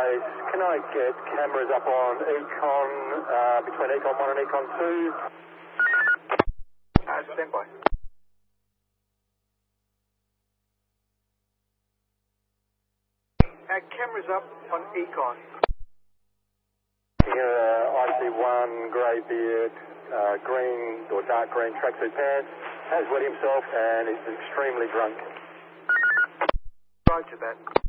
advise, can I get cameras up on Econ, between Econ 1 and Econ 2? Stand by. Cameras up on Econ. Here, IC1, grey beard, green or dark green tracksuit pants, has wet himself and is extremely drunk. Roger that.